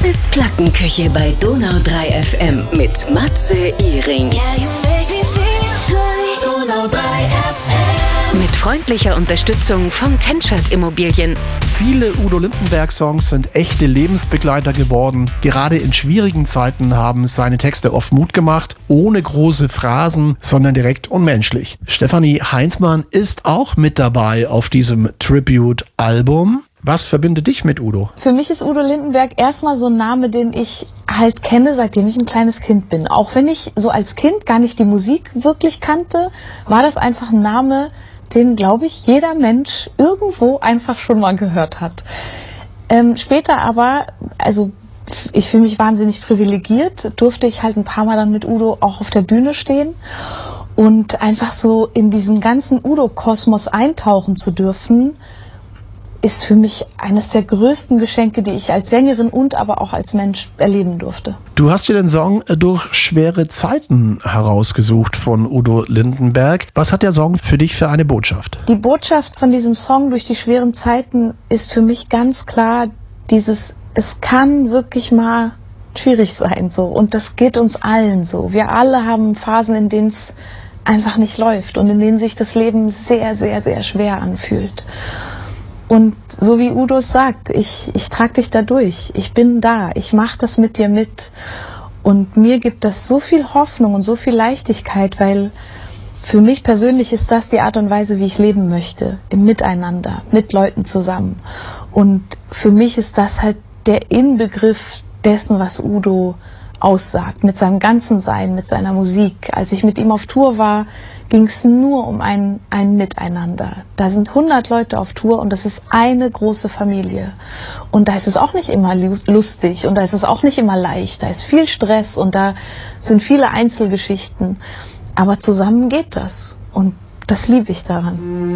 Alice Plattenküche bei Donau 3 FM mit Matze Ihring. Donau 3 FM. Mit freundlicher Unterstützung von Tenschert Immobilien. Viele Udo Lindenberg-Songs sind echte Lebensbegleiter geworden. Gerade in schwierigen Zeiten haben seine Texte oft Mut gemacht, ohne große Phrasen, sondern direkt und menschlich. Stefanie Heinzmann ist auch mit dabei auf diesem Tribute-Album. Was verbindet dich mit Udo? Für mich ist Udo Lindenberg erstmal so ein Name, den ich halt kenne, seitdem ich ein kleines Kind bin. Auch wenn ich so als Kind gar nicht die Musik wirklich kannte, war das einfach ein Name, den, glaube ich, jeder Mensch irgendwo einfach schon mal gehört hat. Später aber, also ich fühle mich wahnsinnig privilegiert, durfte ich halt ein paar Mal dann mit Udo auch auf der Bühne stehen und einfach so in diesen ganzen Udo-Kosmos eintauchen zu dürfen, ist für mich eines der größten Geschenke, die ich als Sängerin und aber auch als Mensch erleben durfte. Du hast dir den Song Durch schwere Zeiten herausgesucht von Udo Lindenberg. Was hat der Song für dich für eine Botschaft? Die Botschaft von diesem Song Durch die schweren Zeiten ist für mich ganz klar es kann wirklich mal schwierig sein so, und das geht uns allen so. Wir alle haben Phasen, in denen es einfach nicht läuft und in denen sich das Leben sehr, sehr, sehr schwer anfühlt. Und so wie Udo es sagt, ich trage dich da durch, ich bin da, ich mache das mit dir mit. Und mir gibt das so viel Hoffnung und so viel Leichtigkeit, weil für mich persönlich ist das die Art und Weise, wie ich leben möchte, im Miteinander, mit Leuten zusammen. Und für mich ist das halt der Inbegriff dessen, was Udo aussagt, mit seinem ganzen Sein, mit seiner Musik. Als ich mit ihm auf Tour war, ging es nur um ein Miteinander. Da sind 100 Leute auf Tour und das ist eine große Familie. Und da ist es auch nicht immer lustig und da ist es auch nicht immer leicht. Da ist viel Stress und da sind viele Einzelgeschichten. Aber zusammen geht das und das liebe ich daran.